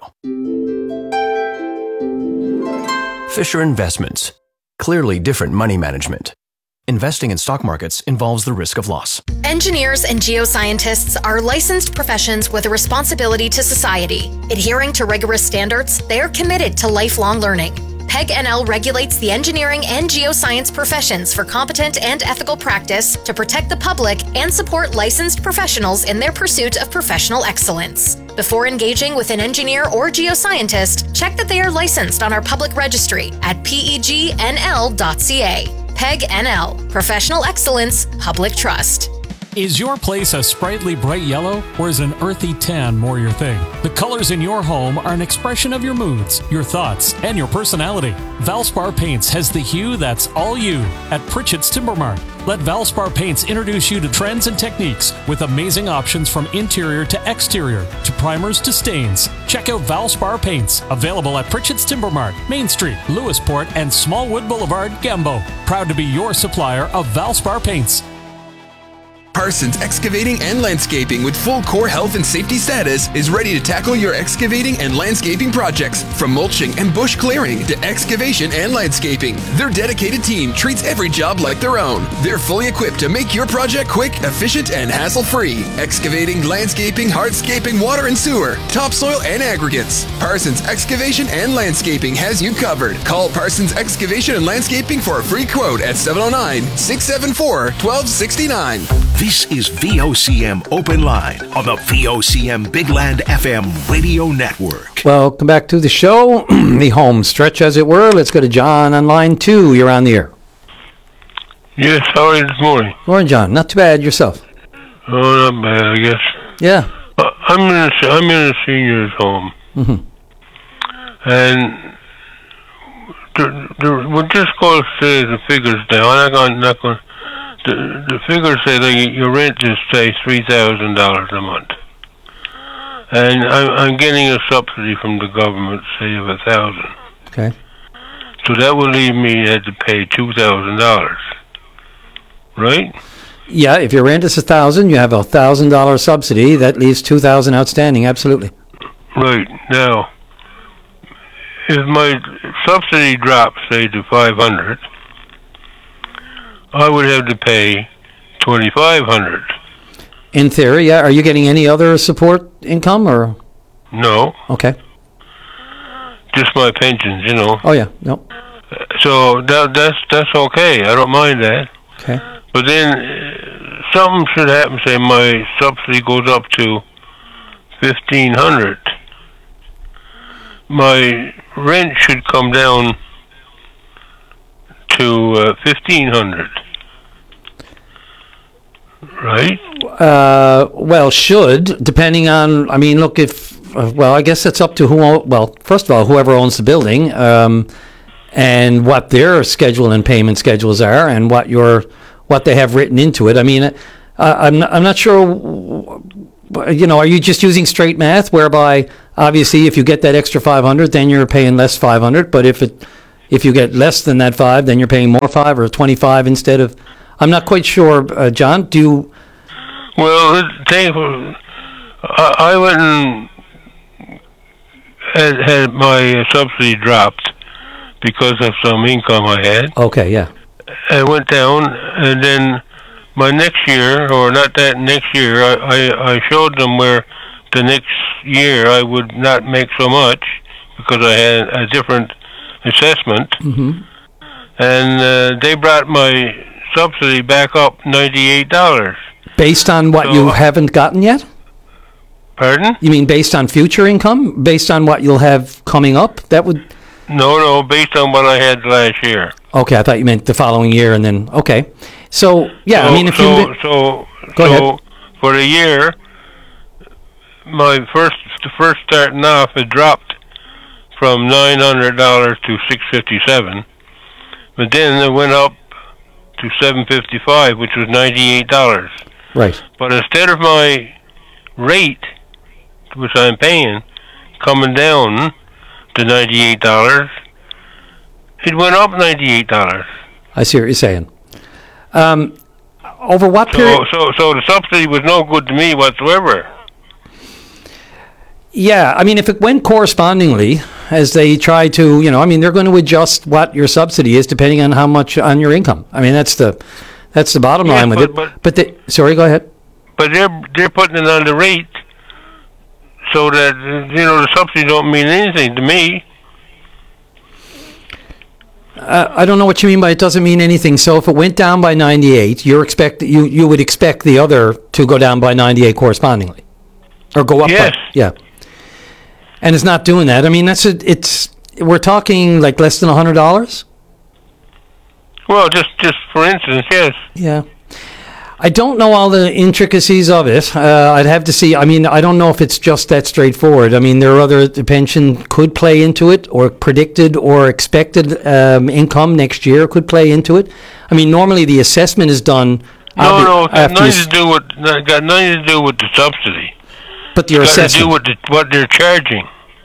Fisher Investments. Clearly different money management. Investing in stock markets involves the risk of loss. Engineers and geoscientists are licensed professions with a responsibility to society. Adhering to rigorous standards, they are committed to lifelong learning. PEG N L regulates the engineering and geoscience professions for competent and ethical practice to protect the public and support licensed professionals in their pursuit of professional excellence. Before engaging with an engineer or geoscientist, check that they are licensed on our public registry at P E G N L dot C A. PEG N L. Professional excellence, public trust. Is your place a sprightly bright yellow, or is an earthy tan more your thing? The colors in your home are an expression of your moods, your thoughts, and your personality. Valspar Paints has the hue that's all you at Pritchett's Timber Mart. Let Valspar Paints introduce you to trends and techniques with amazing options from interior to exterior, to primers to stains. Check out Valspar Paints, available at Pritchett's Timber Mart, Main Street, Lewisport, and Smallwood Boulevard, Gambo. Proud to be your supplier of Valspar Paints. Parsons Excavating and Landscaping with full core health and safety status is ready to tackle your excavating and landscaping projects. From mulching and bush clearing to excavation and landscaping, their dedicated team treats every job like their own. They're fully equipped to make your project quick, efficient, and hassle-free. Excavating, landscaping, hardscaping, water and sewer, topsoil, and aggregates. Parsons Excavation and Landscaping has you covered. Call Parsons Excavation and Landscaping for a free quote at seven oh nine, six seven four, one two six nine. This is V O C M Open Line on the V O C M Big Land F M radio network. Welcome back to the show, the home stretch, as it were. Let's go to John on line two. You're on the air. Yes, how are you this morning? Morning, John. Not too bad. Yourself? Oh, not bad, I guess. Yeah. Uh, I'm in a, I'm in a senior's home. Mm-hmm. And the, the, we're just going to say the figures now. I'm not going, not going The, the figures say that your rent is, say, three thousand dollars a month. And I'm, I'm getting a subsidy from the government, say, of one thousand dollars. Okay. So that would leave me at to pay two thousand dollars. Right? Yeah, if your rent is one thousand dollars, you have a one thousand dollars subsidy. That leaves two thousand dollars outstanding, absolutely. Right. Now, if my subsidy drops, say, to five hundred dollars, I would have to pay twenty-five hundred dollars. In theory, yeah. Are you getting any other support income, or? No. Okay. Just my pensions, you know. Oh, yeah. Nope. So that, that's that's okay. I don't mind that. Okay. But then uh, something should happen. Say my subsidy goes up to fifteen hundred dollars. My rent should come down to uh, fifteen hundred dollars. Right? Uh, well, should, depending on, I mean, look, if, uh, well, I guess it's up to who, own, well, first of all, whoever owns the building, um, and what their schedule and payment schedules are, and what your, what they have written into it. I mean, uh, I'm, not, I'm not sure, you know, are you just using straight math, whereby, obviously, if you get that extra five hundred, then you're paying less five hundred, but if it, if you get less than that five, then you're paying more five, or twenty-five instead of, I'm not quite sure, uh, John, do you... Well, take, I I went and had, had my subsidy dropped because of some income I had. Okay, yeah. I went down, and then my next year, or not that next year, I, I, I showed them where the next year I would not make so much because I had a different assessment. Mm-hmm. And uh, they brought my subsidy back up ninety-eight dollars. Based on what So- you haven't gotten yet? Pardon? You mean based on future income? Based on what you'll have coming up? That would... No, no, based on what I had last year. Okay, I thought you meant the following year, and then, okay. So, yeah, so, I mean, if so, you... So, Go so ahead. for the year, my first, the first starting off, it dropped from nine hundred dollars to six fifty-seven, but then it went up to seven fifty-five, which was ninety-eight dollars. Right. But instead of my rate, which I'm paying, coming down to ninety-eight dollars, it went up ninety-eight dollars. I see what you're saying. Um, over what So, period? so, so the subsidy was no good to me whatsoever. Yeah, I mean, if it went correspondingly, as they try to, you know, I mean, they're going to adjust what your subsidy is depending on how much on your income. I mean, that's the that's the bottom Yes, line with but- it. but- But they, sorry, go ahead. But they're they're putting it on the rate, so that you know the subsidy don't mean anything to me. Uh, I don't know what you mean by it doesn't mean anything. So if it went down by ninety-eight, you're expect you you would expect the other to go down by ninety-eight correspondingly, or go up. Yes. By, yeah. And it's not doing that. I mean, that's a, it's we're talking like less than a hundred dollars. Well, just just for instance, yes. Yeah. I don't know all the intricacies of it. Uh, I'd have to see. I mean, I don't know if it's just that straightforward. I mean, there are other, the pension could play into it, or predicted or expected um, income next year could play into it. I mean, normally the assessment is done. No, obvi- no, it's got after you nothing s- to do with not- got nothing to do with the subsidy. But your It's got to do assessment. with the, what they're charging.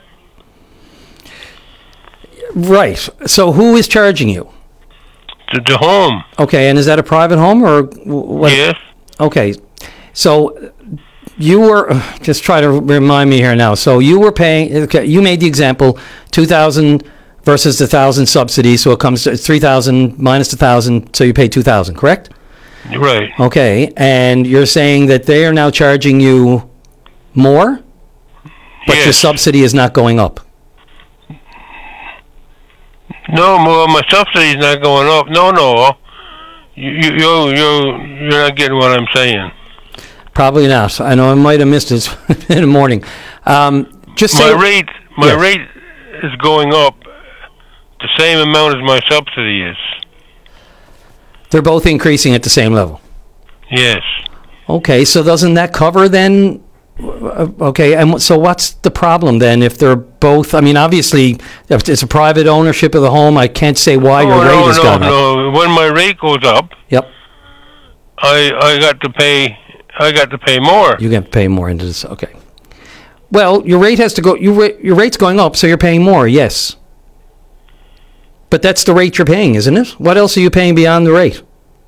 Right. So who is charging you? The, the home. Okay, and is that a private home or wh- what? Yes. Okay, so you were just try to remind me here now. So you were paying. Okay, you made the example two thousand versus the thousand subsidy, so it comes to three thousand minus the thousand, so you pay two thousand, correct? Right. Okay, and you're saying that they are now charging you more, but your Yes. subsidy is not going up. No, well, my subsidy's not going up. No, no. You, you, you, you, you're not getting what I'm saying. Probably not. I know I might have missed it in the morning. Um, just my say, rate, my Yeah. rate is going up the same amount as my subsidy is. They're both increasing at the same level. Yes. Okay, so doesn't that cover then? uh, Okay, and wh- so what's the problem then if they're both? I mean, obviously, if it's a private ownership of the home, I can't say why your oh, rate no, has no, gone up. no. When my rate goes up, Yep, I, I got to pay, I got to pay more. you can pay more into this. Okay. Well, your rate has to go. Your ra- your rate's going up, so you're paying more. Yes. But that's the rate you're paying, isn't it? What else are you paying beyond the rate?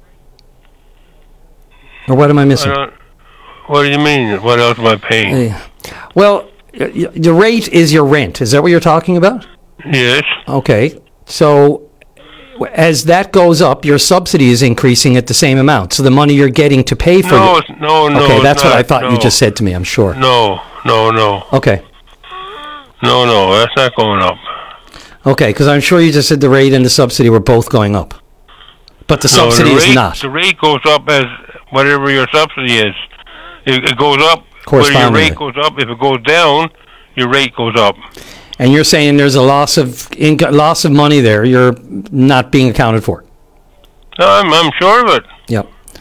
Or what am I missing? I don't, what do you mean? What else am I paying? Yeah. Well, y- y- the rate is your rent. Is that what you're talking about? Yes. Okay. So w- as that goes up, your subsidy is increasing at the same amount. So the money you're getting to pay for No, the- it's, no, no. Okay, it's that's what I not, thought you no. just said to me, I'm sure. No, no, no. Okay. No, no, that's not going up. Okay, because I'm sure you just said the rate and the subsidy were both going up. But the No, subsidy the is rate, not. The rate goes up as whatever your subsidy is. It, it goes up whether your Correspondingly. rate goes up. If it goes down, your rate goes up. And you're saying there's a loss of inco- loss of money there. You're not being accounted for. I'm, I'm sure of it. Yep.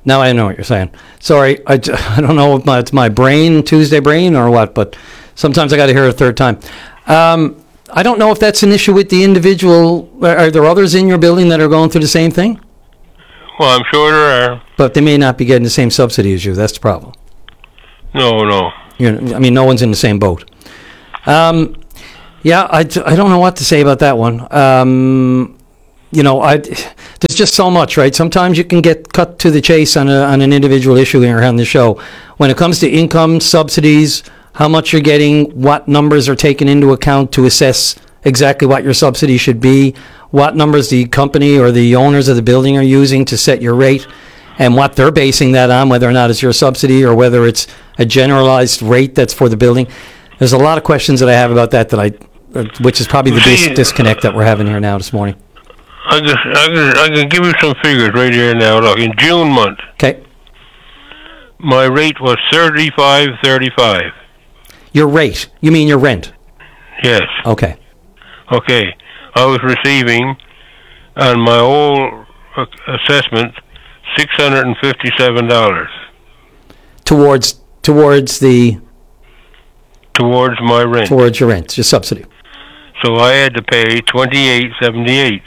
Now I know what you're saying. Sorry, I, j- I don't know if my, it's my brain, Tuesday brain, or what, but sometimes I got to hear it a third time. Um, I don't know if that's an issue with the individual. Are there others in your building that are going through the same thing? Well, I'm sure there are. But they may not be getting the same subsidy as you. That's the problem. No, no. You're, I mean, no one's in the same boat. Um, yeah, I, I don't know what to say about that one. Um, you know, I, there's just so much, right? Sometimes you can get cut to the chase on, a, on an individual issue here on the show. When it comes to income, subsidies, how much you're getting, what numbers are taken into account to assess exactly what your subsidy should be, what numbers the company or the owners of the building are using to set your rate, and what they're basing that on, whether or not it's your subsidy or whether it's a generalized rate that's for the building. There's a lot of questions that I have about that, that I, uh, which is probably the dis- disconnect that we're having here now this morning. I can, I can, I can give you some figures right here now. Look, in June month, okay, my rate was thirty-five thirty-five. Your rate? You mean your rent? Yes. Okay. Okay. I was receiving on my whole assessment six hundred and fifty-seven dollars. Towards towards the. Towards my rent. Towards your rent, your subsidy. So I had to pay twenty-eight seventy-eight.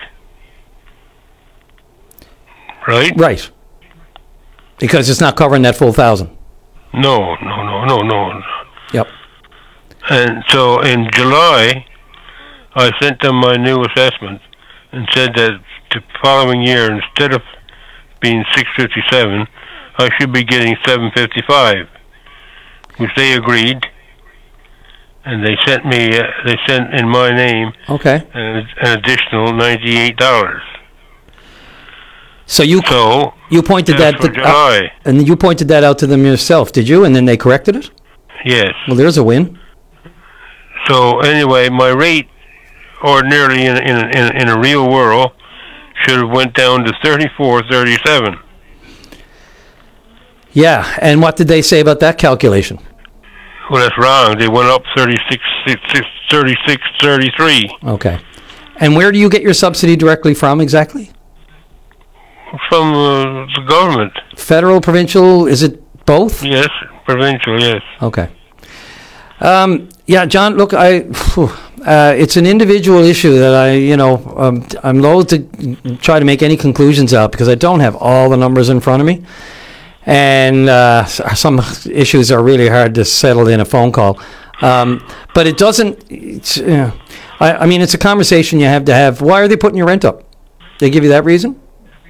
Right? Right. Because it's not covering that full thousand. No, no, no, no, no. Yep. And so in July, I sent them my new assessment and said that the following year, instead of being six fifty-seven, I should be getting seven fifty-five, which they agreed. And they sent me, uh, they sent in my name, okay, an, an additional ninety-eight dollars. So you so you pointed that for to, July. uh, and you pointed that out to them yourself, did you? And then they corrected it? Yes. Well, there's a win. So anyway, my rate, ordinarily in in in, in a real world, should have went down to thirty-four thirty-seven. Yeah, and what did they say about that calculation? Well, that's wrong. They went up thirty-six, thirty-six, thirty-three. Okay. And where do you get your subsidy directly from exactly? From uh, the government. Federal, provincial, is it both? Yes, provincial, yes. Okay. Um, yeah, John, look, I, uh, it's an individual issue that I, you know, um, I'm loath to try to make any conclusions out because I don't have all the numbers in front of me. And uh, some issues are really hard to settle in a phone call. Um, but it doesn't, it's, uh, I, I mean, it's a conversation you have to have. Why are they putting your rent up? They give you that reason?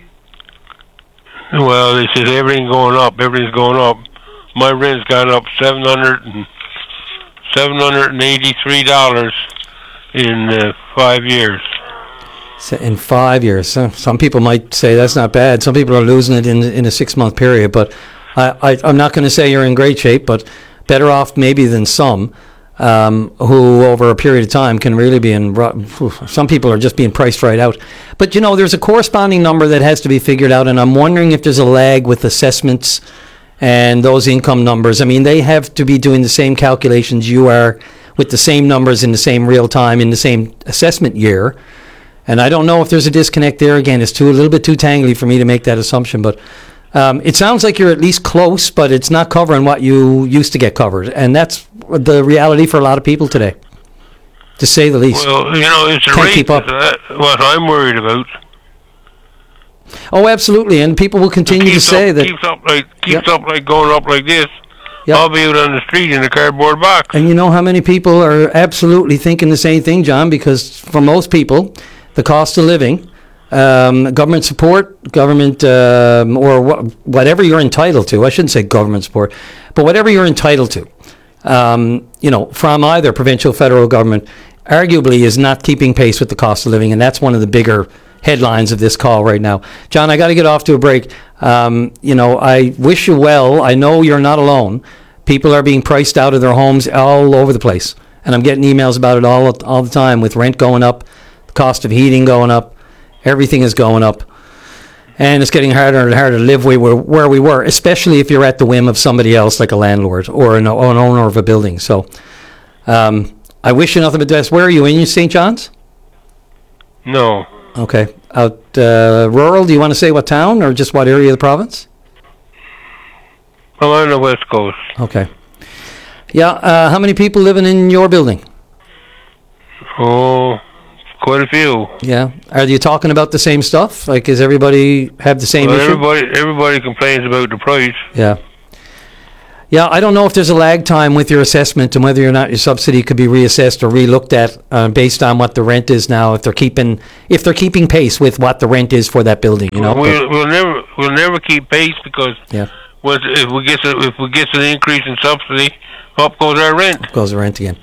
Well, they said everything's going up, everything's going up. My rent's gone up seven hundred and seven hundred and eighty-three dollars in uh, five years. So in five years, some, some people might say that's not bad. Some people are losing it in in a six month period. But I, I I'm not going to say you're in great shape, but better off maybe than some um, who over a period of time can really be in. Some people are just being priced right out. But you know, there's a corresponding number that has to be figured out, and I'm wondering if there's a lag with assessments and those income numbers. I mean, they have to be doing the same calculations you are with the same numbers in the same real time in the same assessment year. And I don't know if there's a disconnect there. Again, it's too a little bit too tangly for me to make that assumption. But um, it sounds like you're at least close, but it's not covering what you used to get covered. And that's the reality for a lot of people today, to say the least. Well, you know, it's the Can't rate keep up. that what I'm worried about. Oh, absolutely. And people will continue to say up, that. Keeps up like, keeps Yep. up like going up like this. Yep. I'll be out on the street in a cardboard box. And you know how many people are absolutely thinking the same thing, John? Because for most people, the cost of living, um, government support, government, um, or wh- whatever you're entitled to, I shouldn't say government support, but whatever you're entitled to, um, you know, from either provincial, federal government, arguably is not keeping pace with the cost of living. And that's one of the bigger headlines of this call right now. John, I got to get off to a break. Um, you know, I wish you well. I know you're not alone. People are being priced out of their homes all over the place. And I'm getting emails about it all all the time, with rent going up, the cost of heating going up, everything is going up. And it's getting harder and harder to live where, where we were, especially if you're at the whim of somebody else, like a landlord or an, or an owner of a building. So um, I wish you nothing but the best. Where are you, in Saint John's? No. Okay. Out uh, rural, do you want to say what town or just what area of the province? I'm on the West Coast. Okay. Yeah, uh, how many people living in your building? Oh, quite a few. Yeah. Are you talking about the same stuff? Like, does everybody have the same well, issue? Everybody, everybody complains about the price. Yeah. Yeah, I don't know if there's a lag time with your assessment and whether or not your subsidy could be reassessed or relooked at uh, based on what the rent is now. If they're keeping if they're keeping pace with what the rent is for that building, you know. We'll, we'll never we'll never keep pace because yeah. once if we get a, if we get an increase in subsidy, up goes our rent. Up goes the rent again.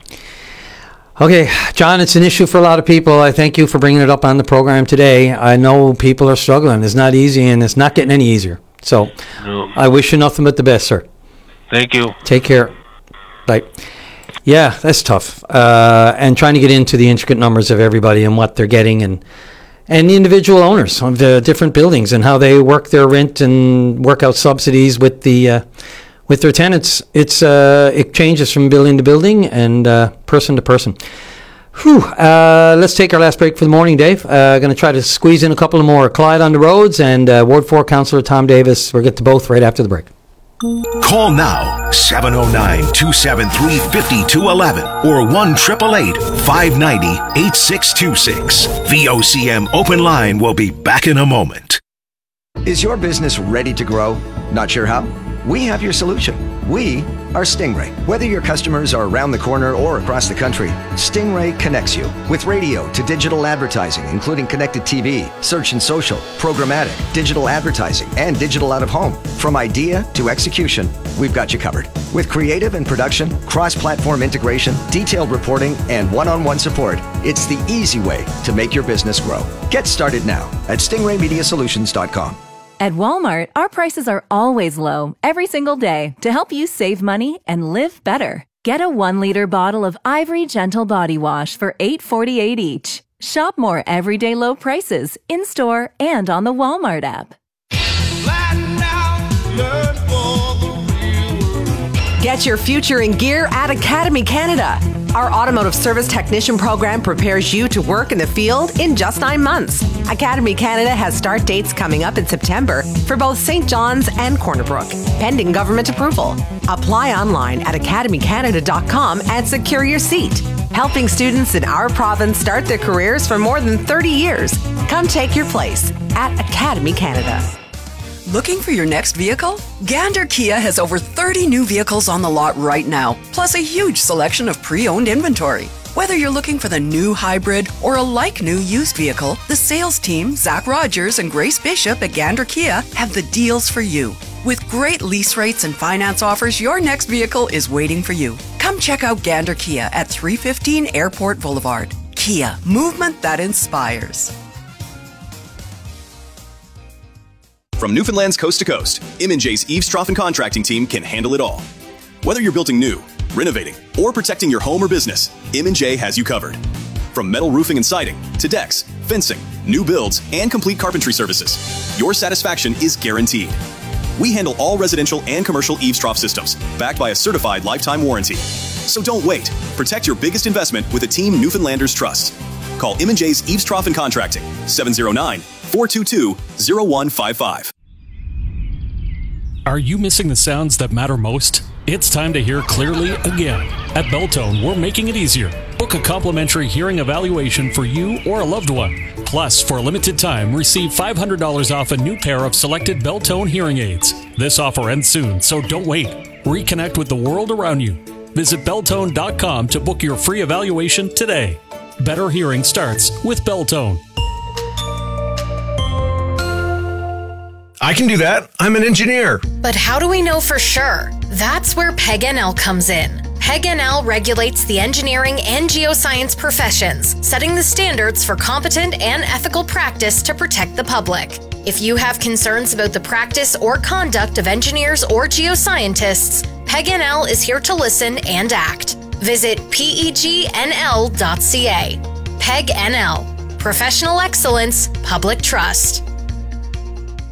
Okay, John, it's an issue for a lot of people. I thank you for bringing it up on the program today. I know people are struggling. It's not easy, and it's not getting any easier. So No. I wish you nothing but the best, sir. Thank you. Take care. Bye. Yeah, that's tough. Uh, and trying to get into the intricate numbers of everybody and what they're getting, and and the individual owners of the different buildings and how they work their rent and work out subsidies with the uh, with their tenants. It's uh, it changes from building to building and uh, person to person. Whew. Uh, let's take our last break for the morning, Dave. Uh, going to try to squeeze in a couple of more. Clyde on the roads and uh, Ward four Councillor Tom Davis. We'll get to both right after the break. Call now, seven oh nine, two seven three, five two one one or one eight eight eight, five nine zero, eight six two six. V O C M Open Line will be back in a moment. Is your business ready to grow? Not sure how? We have your solution. We are Stingray. Whether your customers are around the corner or across the country, Stingray connects you with radio to digital advertising, including connected T V, search and social, programmatic, digital advertising, and digital out of home. From idea to execution, we've got you covered. With creative and production, cross-platform integration, detailed reporting, and one-on-one support, it's the easy way to make your business grow. Get started now at stingray media solutions dot com. At Walmart, our prices are always low, every single day, to help you save money and live better. Get a one-liter bottle of Ivory Gentle Body Wash for eight forty-eight each. Shop more everyday low prices in-store and on the Walmart app. Get your future in gear at Academy Canada. Our automotive service technician program prepares you to work in the field in just nine months. Academy Canada has start dates coming up in September for both Saint John's and Corner Brook, pending government approval. Apply online at academy canada dot com and secure your seat. Helping students in our province start their careers for more than thirty years. Come take your place at Academy Canada. Looking for your next vehicle? Gander Kia has over thirty new vehicles on the lot right now, plus a huge selection of pre-owned inventory. Whether you're looking for the new hybrid or a like-new used vehicle, the sales team, Zach Rogers and Grace Bishop at Gander Kia, have the deals for you. With great lease rates and finance offers, your next vehicle is waiting for you. Come check out Gander Kia at three fifteen Airport Boulevard. Kia, movement that inspires. From Newfoundland's coast to coast, M and J's Eaves Trough and Contracting team can handle it all. Whether you're building new, renovating, or protecting your home or business, M and J has you covered. From metal roofing and siding to decks, fencing, new builds, and complete carpentry services, your satisfaction is guaranteed. We handle all residential and commercial eaves trough systems, backed by a certified lifetime warranty. So don't wait. Protect your biggest investment with a team Newfoundlanders trust. Call M and J's Eaves Trough and Contracting, seven oh nine, four two two, oh one five five. Are you missing the sounds that matter most? It's time to hear clearly again. At Belltone, we're making it easier. Book a complimentary hearing evaluation for you or a loved one. Plus, for a limited time, receive five hundred dollars off a new pair of selected Belltone hearing aids. This offer ends soon, so don't wait. Reconnect with the world around you. Visit Belltone dot com to book your free evaluation today. Better hearing starts with Belltone. I can do that. I'm an engineer. But how do we know for sure? That's where P E G N L comes in. P E G N L regulates the engineering and geoscience professions, setting the standards for competent and ethical practice to protect the public. If you have concerns about the practice or conduct of engineers or geoscientists, P E G N L is here to listen and act. Visit P E G N L dot C A. P E G N L. Professional excellence, public trust.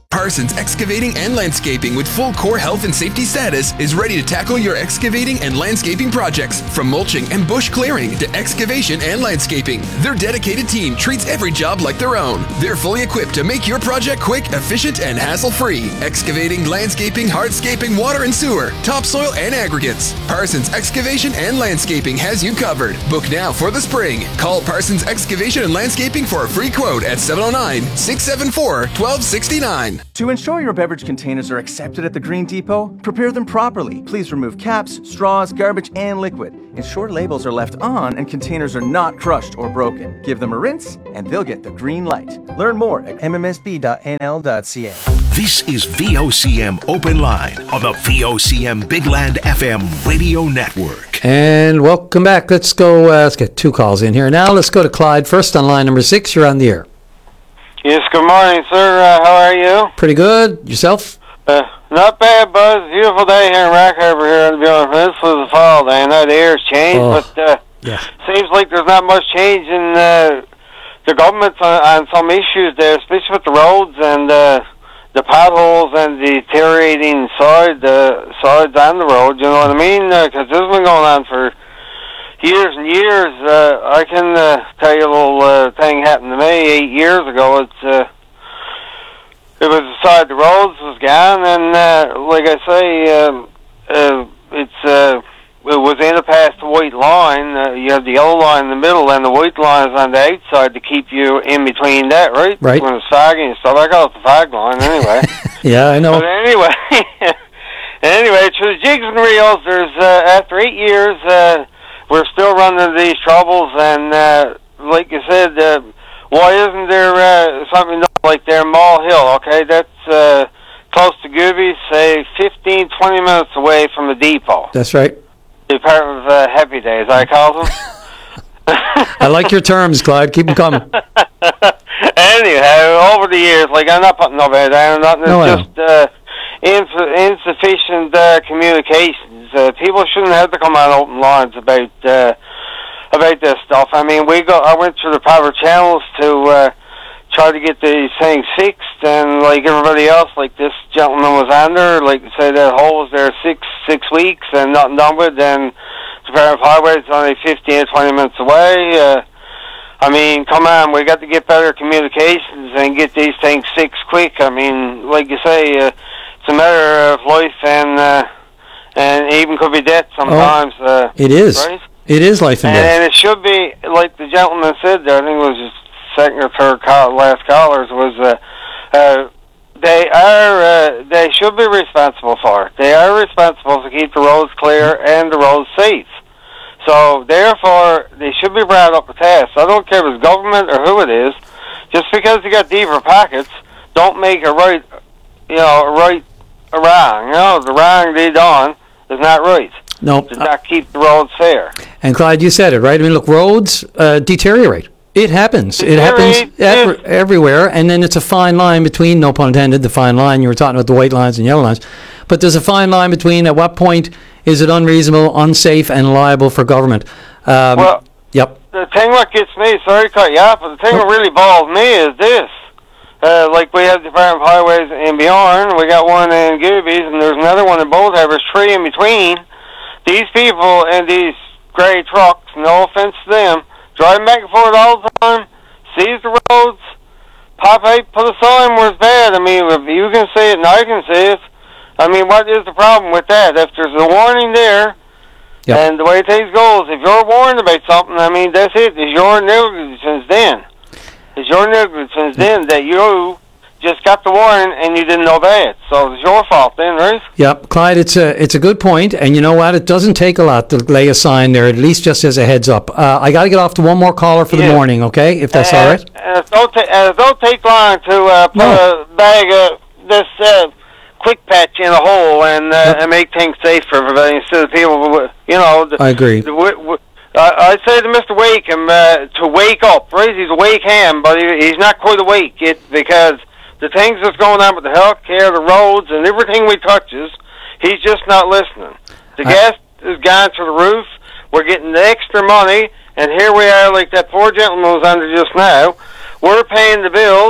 Parsons Excavating and Landscaping with full core health and safety status is ready to tackle your excavating and landscaping projects. From mulching and bush clearing to excavation and landscaping, their dedicated team treats every job like their own. They're fully equipped to make your project quick, efficient, and hassle-free. Excavating, landscaping, hardscaping, water and sewer, topsoil, and aggregates. Parsons Excavation and Landscaping has you covered. Book now for the spring. Call Parsons Excavation and Landscaping for a free quote at seven oh nine, six seven four, one two six nine. To ensure your beverage containers are accepted at the Green Depot, prepare them properly. Please remove caps, straws, garbage, and liquid. Ensure labels are left on and containers are not crushed or broken. Give them a rinse and they'll get the green light. Learn more at m m s b dot n l dot c a. This is V O C M Open Line on the V O C M Big Land F M Radio Network. And welcome back. Let's go, uh, let's get two calls in here. Now let's go to Clyde first on line number six. You're on the air. Yes, good morning, sir. Uh, how are you? Pretty good. Yourself? Uh, not bad, Buzz. Beautiful day here in Rock Harbor here, to be honest. This was the fall day. I know the air's changed, Oh, but uh, yeah. seems like there's not much change in uh, the government on, on some issues there, especially with the roads and uh, the potholes and the deteriorating side, uh, sides on the road. You know what I mean? Because this has been going on for years and years. uh, I can uh, tell you a little uh, thing happened to me eight years ago. It's uh, it was the side of the roads was gone, and uh, like I say, um, uh, it's uh, it was in a past the white line. Uh, you have the yellow line in the middle, and the white line is on the outside to keep you in between that, right? Right. When it's foggy and stuff, I call it the fog line anyway. Yeah, I know. But anyway, anyway, to the jigs and reels, there's uh, after eight years. Uh, We're still running into these troubles, and uh, like you said, uh, why isn't there uh, something like there in Mall Hill? Okay, that's uh, close to Goobies, say fifteen, twenty minutes away from the depot. That's right. The part of uh, Happy Days, I call them. I like your terms, Clyde. Keep them coming. Anyhow, over the years, like I'm not putting nobody down, nothing. It's No, I know. just uh, ins- insufficient uh, communications. Uh, people shouldn't have to come on open lines about uh, about this stuff. I mean, we go. I went through the proper channels to uh, try to get these things fixed, and like everybody else, like this gentleman was on there, like say that hole was there six six weeks and nothing done with, and the Department of Highways is only fifteen, twenty minutes away. Uh, I mean, come on, we got to get better communications and get these things fixed quick. I mean, like you say, uh, it's a matter of life and uh, and even could be death sometimes. Oh, uh, it is. Right? It is life and And, death. and it should be, like the gentleman said there, I think it was his second or third call, last callers, was uh, uh, they are, uh, they should be responsible for it. They are responsible to keep the roads clear and the roads safe. So, therefore, they should be brought up to task. I don't care if it's government or who it is. Just because you got deeper pockets, don't make a right, you know, a right a wrong. You know, the wrong they done is not right. No. Does not keep the roads fair. And Clyde, you said it, right? I mean, look, roads uh, deteriorate. It happens. It happens ev- everywhere, and then it's a fine line between, no pun intended, the fine line. You were talking about the white lines and yellow lines. But there's a fine line between at what point is it unreasonable, unsafe, and liable for government. Um, Well, yep. The thing what gets me, sorry to cut you off, but the thing that really balls me is this. Uh, like we have the Department of Highways in Bjorn, we got one in Goobies, and there's another one in Bold Harbor, three in between. These people in these gray trucks, no offense to them, driving back and forth all the time, sees the roads, pop out, put a sign where it's bad. I mean, if you can see it and I can see it, I mean, what is the problem with that? If there's a warning there, yep. and the way things goes, if you're warned about something, I mean, that's it. It's your negligence then. It's your negligence then that you just got the warning and you didn't know that. So it's your fault then, right? Yep, Clyde, it's a it's a good point, and you know what? It doesn't take a lot to lay a sign there, at least just as a heads up. Uh, I got to get off to one more caller for the Yeah. morning, okay? If that's all right. And it don't, ta- and it don't take long to uh, put No. a bag of this uh, quick patch in a hole and uh, and make things safe for everybody instead of people, who, you know. The, I agree. The, w- w- uh, I say to Mister Wakeham uh, to wake up, right? He's a Wakeham, but he, he's not quite awake yet because the things that's going on with the health care, the roads, and everything we touches, he's just not listening. The I- gas has gone to the roof. We're getting the extra money, and here we are, like that poor gentleman was under just now. We're paying the bills,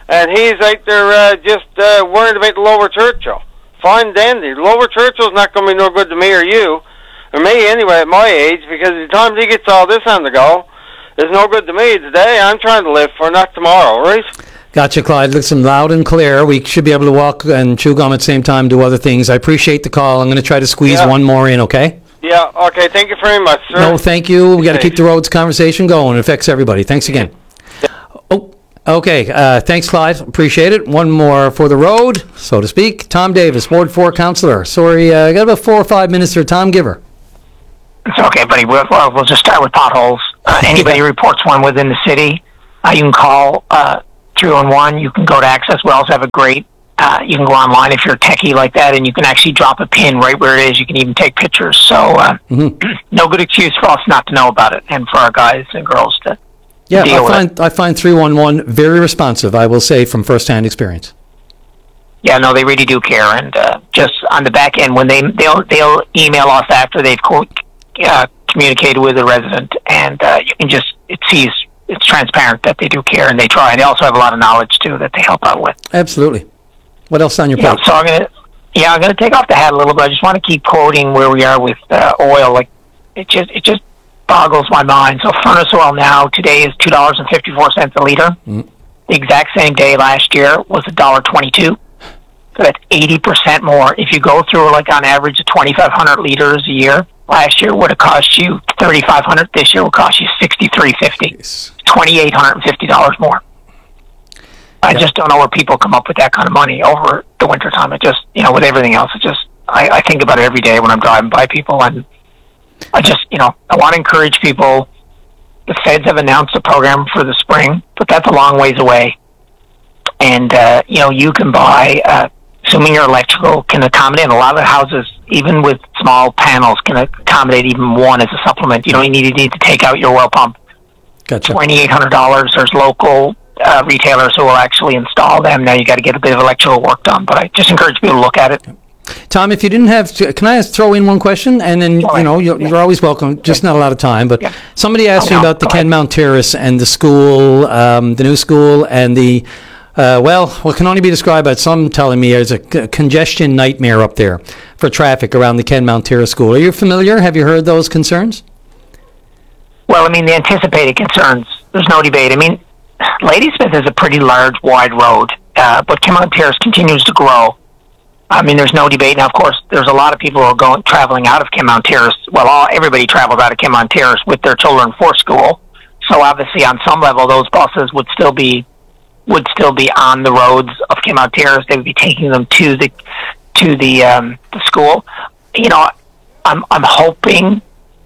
and he's out there uh, just uh, worried about the Lower Churchill. Fine dandy. Lower Churchill's not going to be no good to me or you, or me anyway at my age, because the time he gets all this on the go, it's no good to me today. I'm trying to live for, not tomorrow, right? Gotcha, Clyde. Listen, loud and clear. We should be able to walk and chew gum at the same time, do other things. I appreciate the call. I'm going to try to squeeze Yeah. one more in, okay? Yeah, okay. Thank you very much, sir. No, thank you. We got to Okay. keep the roads conversation going. It affects everybody. Thanks again. Oh, okay. Uh, thanks, Clyde. Appreciate it. One more for the road, so to speak. Tom Davis, Ward four Councillor. Sorry, I uh, got about four or five minutes there. Tom Giver. It's okay, buddy. We'll, well, we'll just start with potholes. Uh, anybody reports one within the city, uh, you can call uh, three one one. You can go to Access. We also have a great, uh, you can go online if you're a techie like that, and you can actually drop a pin right where it is. You can even take pictures. So uh, Mm-hmm. no good excuse for us not to know about it, and for our guys and girls to Yeah, deal I with it. find I find three one one very responsive, I will say, from firsthand experience. Yeah, no, they really do care, and uh, just on the back end, when they they'll they'll email us after they've co- uh, communicated with the resident, and uh, you can just it sees it's transparent that they do care and they try, and they also have a lot of knowledge too that they help out with. Absolutely. What else on your Yeah, plate? so I'm gonna yeah I'm gonna take off the hat a little bit. I just want to keep quoting where we are with uh, oil. Like it just it just boggles my mind. So furnace oil now today is two dollars and fifty four cents a liter. Mm. The exact same day last year was a dollar twenty two. So that's eighty percent more. If you go through, like, on average, twenty-five hundred liters a year, last year would have cost you thirty-five hundred dollars. This year will cost you sixty-three fifty. twenty-eight hundred fifty dollars more. I just don't know where people come up with that kind of money over the wintertime. It just, you know, with everything else, it just, I, I think about it every day when I'm driving by people, and I just, you know, I want to encourage people. The feds have announced a program for the spring, but that's a long ways away. And, uh, you know, you can buy, uh, assuming your electrical can accommodate, a lot of the houses, even with small panels, can accommodate even one as a supplement. You don't need to need to take out your well pump. Gotcha. twenty-eight hundred dollars. There's local uh, retailers who will actually install them. Now you got to get a bit of electrical work done, but I just encourage people to look at it. Tom, if you didn't have, to, can I ask, throw in one question? And then, you know, you're, you're always welcome, just not a lot of time. But somebody asked me about the Ken Mount Terrace and the school, um, the new school, and the, uh, well, what can only be described by some telling me as a c- congestion nightmare up there for traffic around the Ken Mount Terrace School. Are you familiar? Have you heard those concerns? Well, I mean, the anticipated concerns, there's no debate. I mean, Ladysmith is a pretty large, wide road, uh, but Ken Mount Terrace continues to grow. I mean, there's no debate. Now, of course, there's a lot of people who are going traveling out of Ken Mount Terrace. Well, all, everybody travels out of Ken Mount Terrace with their children for school. So obviously, on some level, those buses would still be would still be on the roads of Ken Mount Terrace. They would be taking them to the to the um, the school. You know, I'm I'm hoping.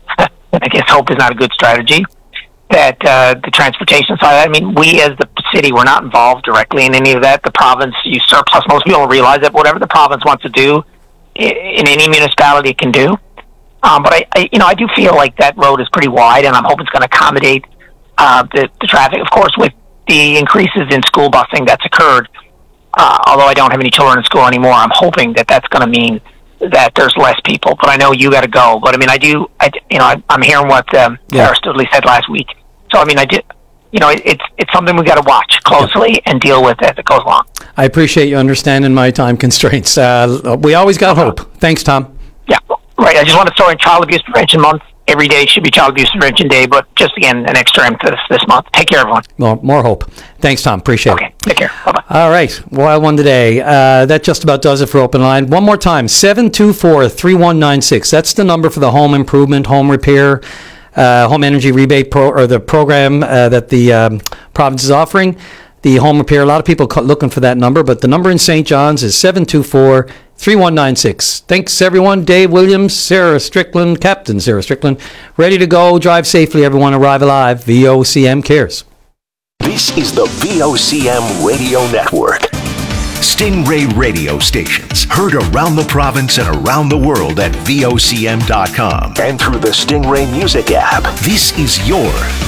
I guess hope is not a good strategy. That uh, the transportation side. I mean, we as the city, we're not involved directly in any of that. The province, you surplus. Most people don't realize that whatever the province wants to do in any municipality, it can do. Um, but I, I, you know, I do feel like that road is pretty wide, and I'm hoping it's going to accommodate uh, the, the traffic. Of course, with the increases in school busing that's occurred, uh, although I don't have any children in school anymore, I'm hoping that that's going to mean that there's less people. But I know you got to go. But I mean, I do. I, you know, I, I'm hearing what um, Yeah. Sarah Studley said last week. So I mean, I did. You know, it, it's it's something we got to watch closely and deal with as it goes along. I appreciate you understanding my time constraints. Uh, we always got hope. Thanks, Tom. Yeah, right. I just want to throw in Child Abuse Prevention Month. Every day should be Child Abuse Prevention Day, but just again, an extra emphasis this month. Take care, everyone. More, more hope. Thanks, Tom. Appreciate it. Take care. Bye-bye. All right. Wild one today. Uh, that just about does it for Open Line. One more time, seven two four, three one nine six. That's the number for the home improvement, home repair, uh, home energy rebate pro, or the program uh, that the um, province is offering. The home repair, a lot of people ca- looking for that number, but the number in Saint John's is seven two four, three one nine six. Thanks, everyone. Dave Williams, Sarah Strickland, Captain Sarah Strickland. Ready to go. Drive safely, everyone. Arrive alive. V O C M cares. This is the V O C M Radio Network. Stingray radio stations heard around the province and around the world at V O C M dot com and through the Stingray Music app. This is your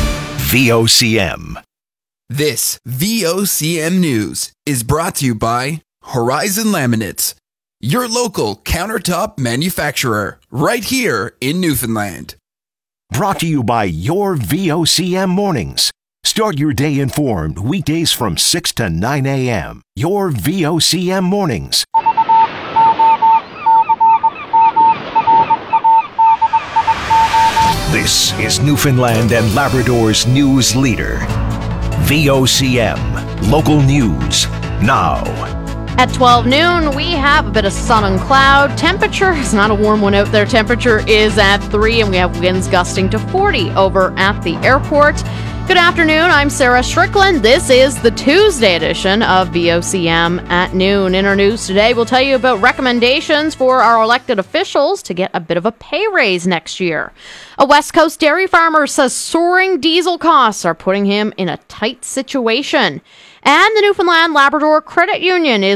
V O C M. This V O C M News is brought to you by Horizon Laminates, your local countertop manufacturer, right here in Newfoundland. Brought to you by your V O C M Mornings. Start your day informed weekdays from six to nine a.m. Your V O C M mornings. This is Newfoundland and Labrador's news leader. V O C M. Local news now. At twelve noon, we have a bit of sun and cloud. Temperature is not a warm one out there. Temperature is at three, and we have winds gusting to forty over at the airport. Good afternoon. I'm Sarah Strickland. This is the Tuesday edition of V O C M at noon. In our news today, we'll tell you about recommendations for our elected officials to get a bit of a pay raise next year. A West Coast dairy farmer says soaring diesel costs are putting him in a tight situation. And the Newfoundland Labrador Credit Union is